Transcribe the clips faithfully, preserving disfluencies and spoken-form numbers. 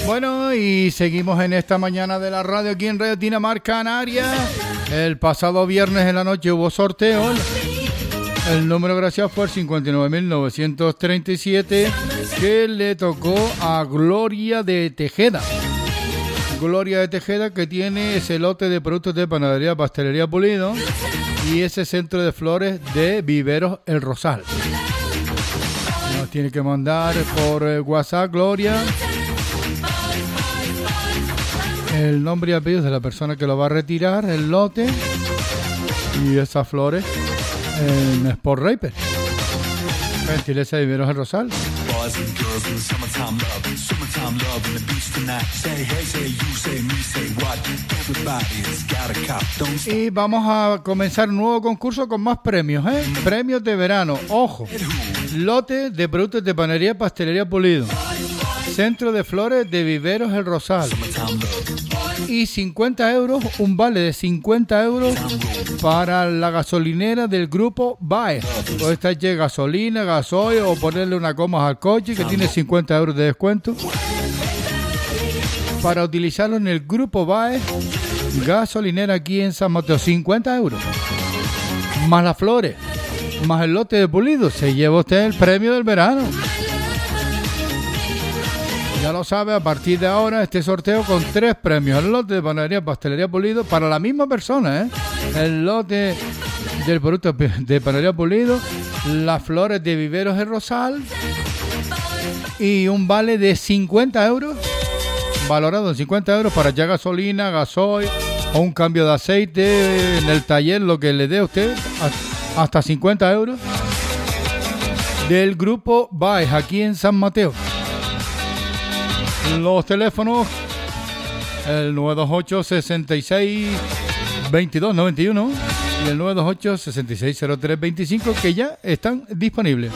Bueno, y seguimos en esta mañana de la radio aquí en Radio Dinamarca Canaria. El pasado viernes en la noche hubo sorteo. El número gracias fue el cincuenta y nueve mil novecientos treinta y siete, que le tocó a Gloria de Tejeda. Gloria de Tejeda, que tiene ese lote de productos de panadería, pastelería Pulido y ese centro de flores de Viveros El Rosal. Nos tiene que mandar por WhatsApp, Gloria, el nombre y apellido de la persona que lo va a retirar, el lote y esas flores en Sport Raper. Gentileza de Viveros El Rosal. Y vamos a comenzar un nuevo concurso con más premios, ¿eh? Premios de verano. Ojo, lote de productos de panadería, pastelería Pulido, centro de flores de Viveros El Rosal y cincuenta euros, un vale de cincuenta euros para la gasolinera del grupo B A E. Puede estar de gasolina, gasoil o ponerle una coma al coche que tiene cincuenta euros de descuento para utilizarlo en el grupo B A E gasolinera aquí en San Mateo. Cincuenta euros más las flores más el lote de Pulido, se lleva usted el premio del verano. Ya lo sabe, a partir de ahora este sorteo con tres premios. El lote de panadería, pastelería Pulido para la misma persona, ¿eh? El lote del producto de panadería Pulido, las flores de Viveros El Rosal y un vale de cincuenta euros, valorado en cincuenta euros para ya gasolina, gasoil o un cambio de aceite en el taller, lo que le dé a usted, hasta cincuenta euros del grupo B A E aquí en San Mateo. Los teléfonos, el nueve dos ocho, sesenta y seis, veintidós noventa y uno y el nueve dos ocho, sesenta y seis, cero tres veinticinco, que ya están disponibles.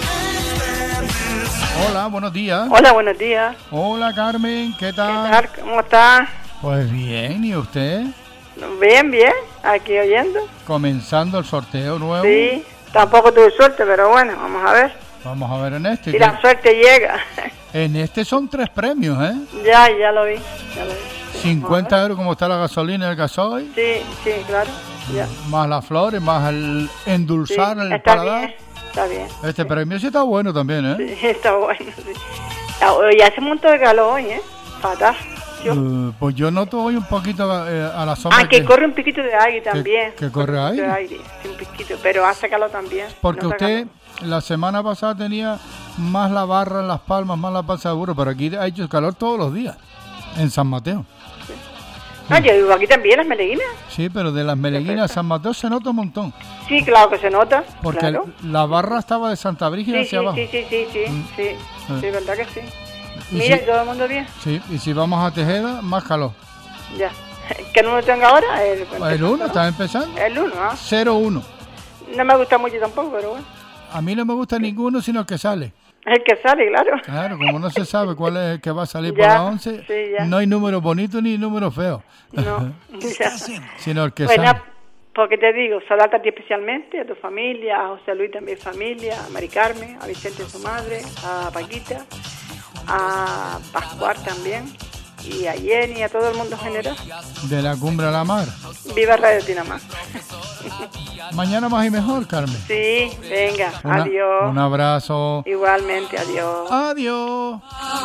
Hola, buenos días. Hola, buenos días. Hola, Carmen, ¿qué tal? ¿Qué tal? ¿Cómo está? Pues bien, ¿y usted? Bien, bien, aquí oyendo. Comenzando el sorteo nuevo. Sí, tampoco tuve suerte, pero bueno, vamos a ver. Vamos a ver en este. Si la suerte llega. En este son tres premios, ¿eh? Ya, ya lo vi, ya lo vi. cincuenta euros como está la gasolina y el gasoil. Sí, sí, claro, ya. Más las flores, más el endulzar Sí, el está paladar. bien, está bien. Este premio sí está bueno también, ¿eh? Sí, está bueno, sí. Hoy hace un montón de calor hoy, ¿eh? Fatal. Yo. Uh, pues yo noto hoy un poquito eh, a la sombra. Ah, que, que corre un piquito de aire también. Que, que corre aire. De aire, sí, un piquito, pero hace calor también. Porque no usted la semana pasada tenía más la barra en las palmas, más la panza de burro, pero aquí ha hecho calor todos los días en San Mateo. Sí. Ah, yo vivo aquí también, las Meleguinas. Sí, pero de las Meleguinas a San Mateo se nota un montón. Sí, claro que se nota. Porque claro. la barra estaba de Santa Brígida sí, hacia sí, abajo. Sí, sí, sí, sí, Mm. sí, sí, Sí. verdad que sí. Y Mira, si, todo el mundo bien. Sí, y si vamos a Tejeda, más calor. Ya. ¿Qué número tengo ahora? El El uno, ¿estás empezando? El uno, ¿ah? cero uno. No me gusta mucho tampoco, pero bueno. A mí no me gusta ninguno, sino el que sale. El que sale, claro. Claro, como no se sabe cuál es el que va a salir Ya, por la once, sí, ya. no hay número bonito ni número feo. No, ya. Sino el que Bueno, sale. porque te digo, saludarte a ti especialmente, a tu familia, a José Luis también familia, a Mari Carmen, a Vicente su madre, a Paquita, a Pascual también, y a Jenny, a todo el mundo general. De la cumbre a la mar. Viva Radio Dinamarca. Mañana más y mejor, Carmen. Sí, venga, Una- adiós. Un abrazo. Igualmente, adiós. Adiós.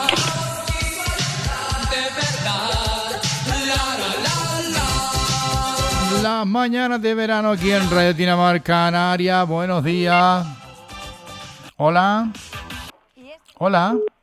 Las mañanas de verano aquí en Radio Dinamarca Canaria. Buenos días. Hola. Hola.